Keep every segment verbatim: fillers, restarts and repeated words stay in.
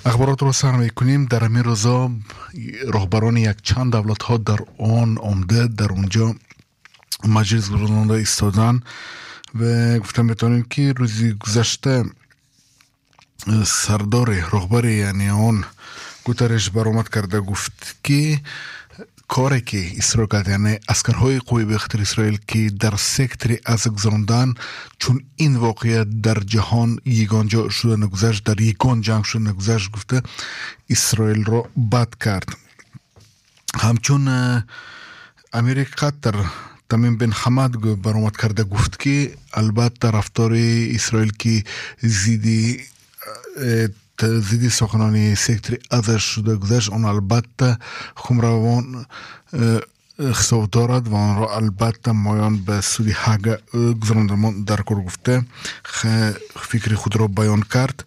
اخبارات رو سر میکنیم. در همین روزا رهبران یک چند دولت ها در آن آمده، در اونجا مجلس گرداننده ایستادن و گفتم بتونیم که روزی گذشته سردار رهبر یعنی آن گوترش برآمد کرده، گفت که کاری که اسرائیل کرد، یعنی اسکرهای قوی بخاطر اسرائیل که در سکتری از گذراندن، چون این واقعیت در جهان یگان جا شده نگذشت، در یگان جنگ شده نگذشت، گفته اسرائیل را بد کرد. همچون امیر قطر تمیم بن حمد برآمد کرده، گفت که البته رفتار اسرائیل که زیدی زیدی سخنانی سکتری ازش شده گذشت، اون البته خمروان حساب دارد و آن را البته مایان به سودی حق گذراندمان در کار گفته فکر خود را بیان کرد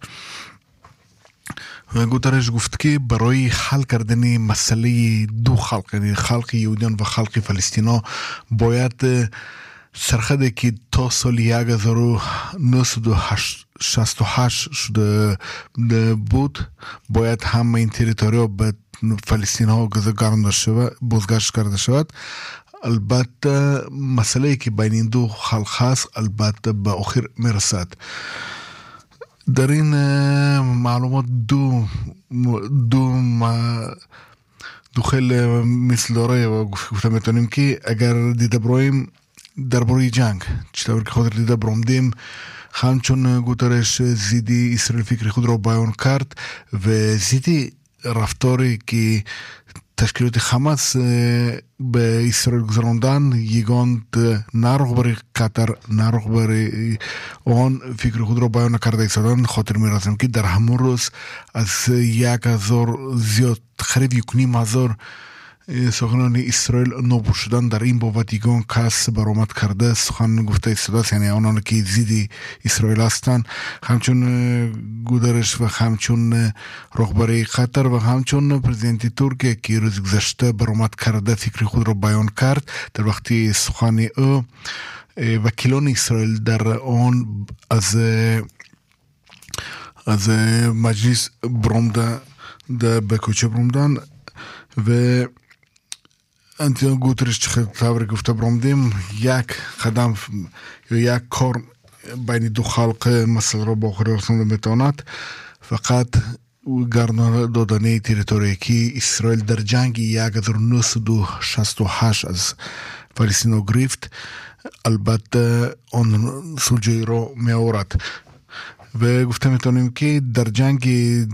و گوترش گفت که برای حل کردن مسئله دو خلق، یعنی خلق یهودیان و خلق فلسطینا، باید سرخده که تا سال یک هزار و نهصد و شصت و هشت شده بود، باید همه این تریتوریا به فلسطین ها گرانده شود، بازگشت کرده شود. البته مسئله که بین این دو خلق هست البته به آخر میرسد. در این معلومات دو دو دو خیلی مثل داره و گفتم میتونیم که اگر دیده برایم درباره جنگ چطور که خاطر دیده برامدیم، همچون گوترش زیدی اسرائیل فکر خود را بیان کرد و زیدی رفتاری که تشکیلات حماس به اسرائیل گذراندن، یگان نه رهبر قطر نه رهبر آن فکر خود را بیان کرده ایستادن. خاطر می‌رسیم که در همون روز از یک هزار زیاد خرید یک نیم هزار سخنان اسرائیل نابود شدن. در این بابت یگان کس برآمد کرده سخن گفته ایستاده، یعنی آنان که زیدی اسرائیل هستند، همچون گودرش و همچون رهبر قطر و همچون پرزیدنت ترکیه که روز گذشته برآمد کرده فکر خود را بیان کرد. در وقتی سخن او وکیلان اسرائیل در آن از از مجلس برآمده به کوچه برآمدن و انتیان گوترش چه خبر گفته برامدیم، یک قدم یا یک کار بین دو خلق مسئله را با آخر رسانده میتواند. فقط گردان دادن تریتوری که اسرائیل در جنگ یک هزار و نهصد و شصت و هشت از فلسطین گرفت، البته آن سوجه را می آورد و گفته میتونیم که در جنگ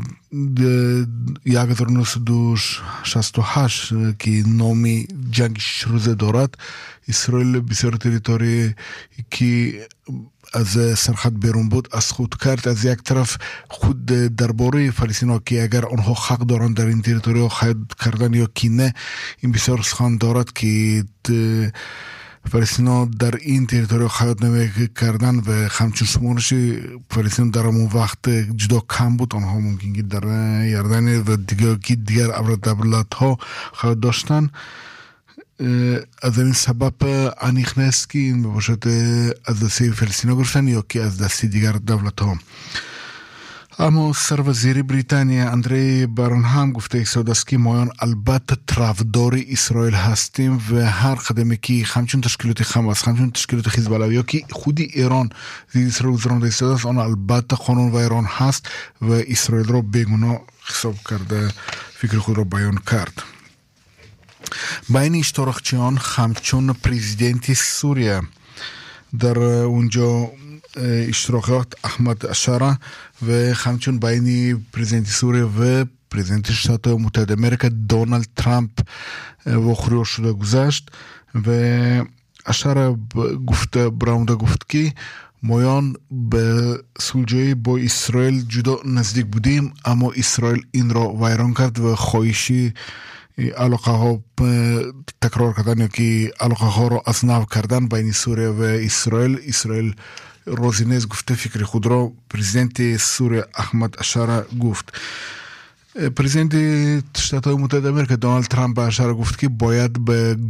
یک هزار و نهصد و شصت و هشت که نامی جنگ شش روزه دارد، اسرائیل بسیار تریتوری که از سرحد بیرون بود از خود کرد. از یک طرف خود درباره فلسطین که اگر آنها حق دارند در این تریتوری خواهد کردن یا کی نه، این بسیار سخن دارد که فلسطینا در این تریتوری خواهد نمی کردن و همچون شمارش فلسطین در اون وقت جدا کم بود. آنها ممکن که در یردن و دیگر که دیگر دولت ها خواهد داشتن. از این سبب انیخ نیست که این باشد از دستی فلسطینا گرفتن یا که از دستی دیگر دولت ها. اما سروزیر بریتانیا اندری برانهام گفته ایستاده است که مایان البته طرفدار اسرائیل هستیم و هر قدمی که همچون تشکیلات حماس، همچون تشکیلات حزب یا که خودی ایران زیر اسرائیل گذرانده ایستاده است، آن البته قانون و ایران هست و اسرائیل را بیگناه حساب کرده فکر خود را بیان کرد. بین اشتراکچیان همچون پرزیدنت سوریه در اونجا اشتراکات احمد اشاره و همچون بین پرزیدنت سوریه و پرزیدنت شتات متحده آمریکا دونالد ترامپ واخوری شده گذشت و اشاره گفته براونده گفت که مایان به سلجوی با اسرائیل جدا نزدیک بودیم، اما اسرائیل این را ویران کرد و خواهشی علاقه ها تکرار کردن یا که علاقه ها را از نو کردن بین سوریه و اسرائیل. اسرائیل روزی نیز گفته فکر خود را. پرزیدنت سوریه احمد اشاره گفت. پرزیدنت شتات متحده آمریکا دونالد ترامپ اشاره گفت که باید به